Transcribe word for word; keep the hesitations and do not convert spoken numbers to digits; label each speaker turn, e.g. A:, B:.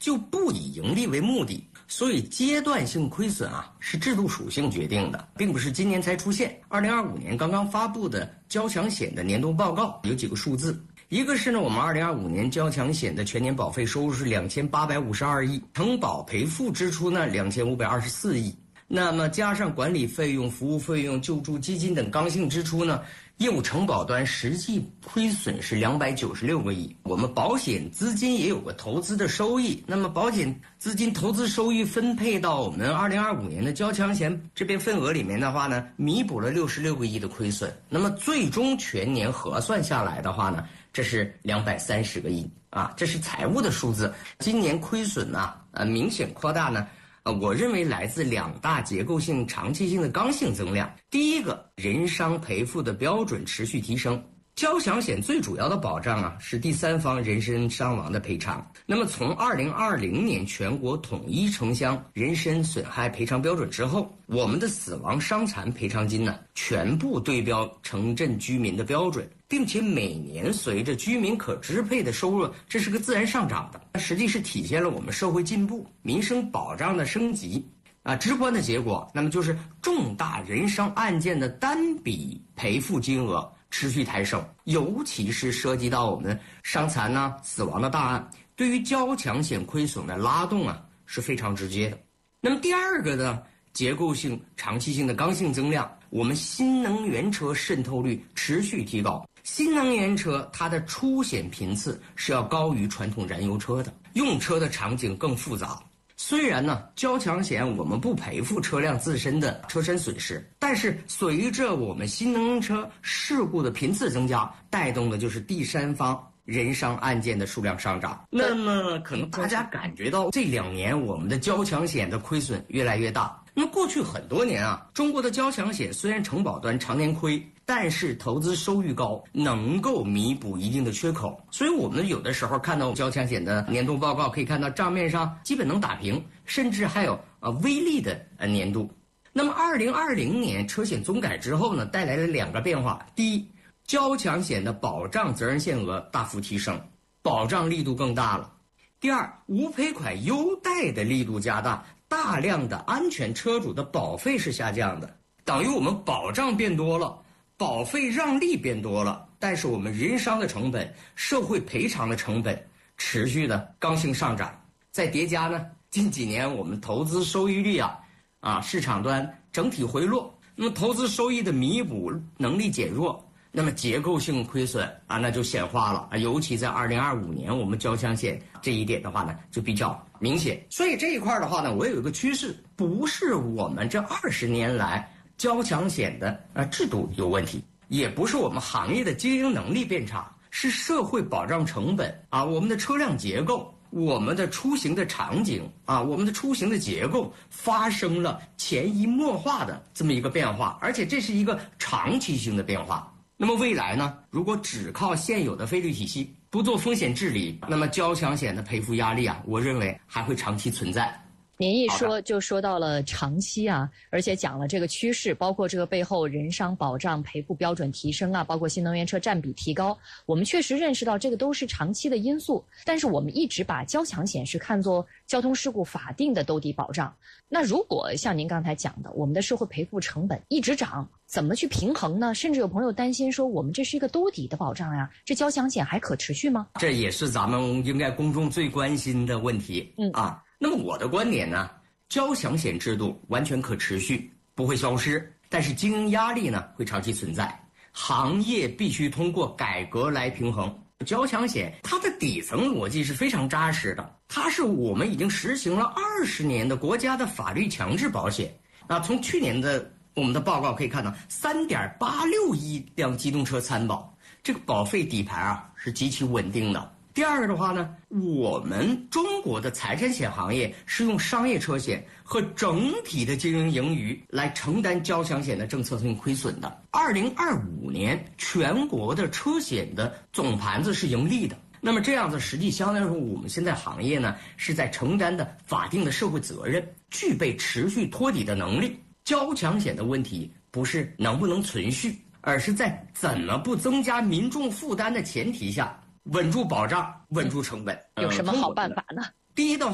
A: 就不以盈利为目的，所以阶段性亏损啊是制度属性决定的，并不是今年才出现。二零二五年刚刚发布的交强险的年度报告有几个数字，一个是呢，我们二零二五年交强险的全年保费收入是两千八百五十二亿，承保赔付支出呢两千五百二十四亿，那么加上管理费用、服务费用、救助基金等刚性支出呢，业务承保端实际亏损是两百九十六个亿。我们保险资金也有个投资的收益，那么保险资金投资收益分配到我们二零二五年的交强险这边份额里面的话呢，弥补了六十六个亿的亏损。那么最终全年核算下来的话呢，这是两百三十个亿啊，这是财务的数字。今年亏损呢，呃，明显扩大呢。呃，我认为来自两大结构性、长期性的刚性增量。第一个，人伤赔付的标准持续提升。交强险最主要的保障啊，是第三方人身伤亡的赔偿。那么从二零二零年全国统一城乡人身损害赔偿标准之后，我们的死亡伤残赔偿金呢，全部对标城镇居民的标准，并且每年随着居民可支配的收入，这是个自然上涨的，实际是体现了我们社会进步、民生保障的升级。啊，直观的结果，那么就是重大人伤案件的单笔赔付金额持续抬升，尤其是涉及到我们伤残呐、啊、死亡的大案，对于交强险亏损的拉动啊是非常直接的。那么第二个呢，结构性、长期性的刚性增量，我们新能源车渗透率持续提高。新能源车它的出险频次是要高于传统燃油车的，用车的场景更复杂。虽然呢，交强险我们不赔付车辆自身的车身损失，但是随着我们新能源车事故的频次增加，带动的就是第三方人伤案件的数量上涨。那么可能大家感觉到这两年我们的交强险的亏损越来越大。那么过去很多年啊，中国的交强险虽然承保端常年亏，但是投资收益高，能够弥补一定的缺口。所以我们有的时候看到交强险的年度报告，可以看到账面上基本能打平，甚至还有呃微利的呃年度。那么二零二零年车险总改之后呢，带来了两个变化。第一，交强险的保障责任限额大幅提升，保障力度更大了。第二，无赔款优待的力度加大，大量的安全车主的保费是下降的，等于我们保障变多了，保费让利变多了，但是我们人伤的成本、社会赔偿的成本持续的刚性上涨。再叠加呢，近几年我们投资收益率啊啊市场端整体回落，那么投资收益的弥补能力减弱，那么结构性亏损啊那就显化了啊，尤其在二零二五年我们交强险这一点的话呢就比较明显。所以这一块的话呢，我有一个趋势，不是我们这二十年来交强险的呃制度有问题，也不是我们行业的经营能力变差，是社会保障成本啊，我们的车辆结构、我们的出行的场景啊，我们的出行的结构发生了潜移默化的这么一个变化，而且这是一个长期性的变化。那么未来呢，如果只靠现有的费率体系，不做风险治理，那么交强险的赔付压力啊，我认为还会长期存在。
B: 您一说就说到了长期啊，而且讲了这个趋势，包括这个背后人伤保障赔付标准提升啊，包括新能源车占比提高，我们确实认识到这个都是长期的因素，但是我们一直把交强险是看作交通事故法定的兜底保障。那如果像您刚才讲的，我们的社会赔付成本一直涨，怎么去平衡呢？甚至有朋友担心说，我们这是一个兜底的保障呀，这交强险还可持续吗？
A: 这也是咱们应该公众最关心的问题。嗯啊。那么我的观点呢，交强险制度完全可持续，不会消失，但是经营压力呢会长期存在，行业必须通过改革来平衡。交强险它的底层逻辑是非常扎实的，它是我们已经实行了二十年的国家的法律强制保险。那从去年的我们的报告可以看到， 三点八六亿辆机动车参保，这个保费底盘啊是极其稳定的。第二个的话呢，我们中国的财产险行业是用商业车险和整体的经营盈余来承担交强险的政策性亏损的。二零二五年全国的车险的总盘子是盈利的，那么这样子实际相当于说，我们现在行业呢是在承担的法定的社会责任，具备持续托底的能力。交强险的问题不是能不能存续，而是在怎么不增加民众负担的前提下，稳住保障，稳住成本。
B: 有什么好办法呢？
A: 第一的话